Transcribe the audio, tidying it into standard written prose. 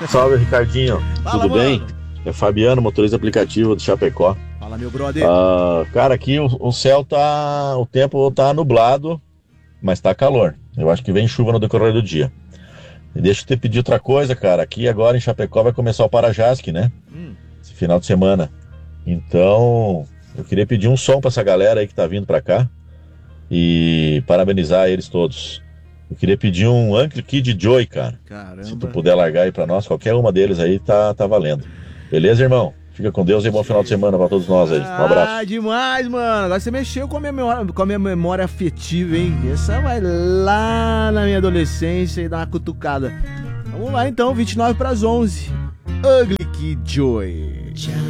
Salve, Ricardinho. Fala, Tudo bem? mano. É Fabiano, motorista aplicativo do Chapecó. Fala, meu brother. Cara, aqui o céu tá. O tempo tá nublado, mas tá calor. Eu acho que vem chuva no decorrer do dia. E deixa eu te pedir outra coisa, cara. Aqui agora em Chapecó vai começar o Parajasque, né? Hum. Esse final de semana. Então, eu queria pedir um som pra essa galera aí que tá vindo pra cá e parabenizar eles todos. Eu queria pedir um Uncle Kid Joy, cara. Se tu Caramba. puder largar aí pra nós, qualquer uma deles aí tá valendo. Beleza, irmão? Fica com Deus e bom final de semana pra todos nós aí. Um abraço. Demais, mano. Agora você mexeu com a minha memória afetiva, hein? Essa vai lá na minha adolescência e dar uma cutucada. Vamos lá então, 29 para as 11. Ugly Kid Joy.